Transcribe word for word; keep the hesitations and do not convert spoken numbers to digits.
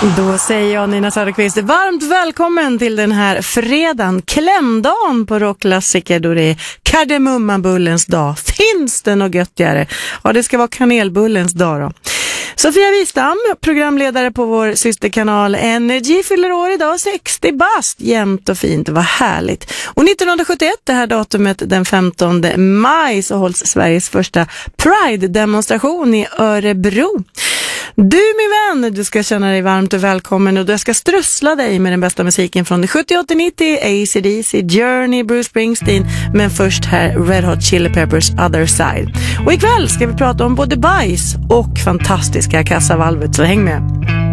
Då säger jag, Nina Söderqvist, varmt välkommen till den här fredagen, klämdagen på rockklassiker, då det är kardemummabullens dag. Finns det något göttigare? Ja, det ska vara kanelbullens dag då. Sofia Wistam, programledare på vår systerkanal Energy, fyller år idag, sextio bast, jämnt och fint, vad härligt. Och nittonhundrasjuttioett, det här datumet, den femtonde maj, så hålls Sveriges första Pride-demonstration i Örebro. Du min vän, du ska känna dig varmt och välkommen, och jag ska strössla dig med den bästa musiken från det sjuttio, åttio, nittio, A C D C, Journey, Bruce Springsteen, men först här Red Hot Chili Peppers Other Side. Och ikväll ska vi prata om både bajs och fantastiska kassavalvet, så häng med.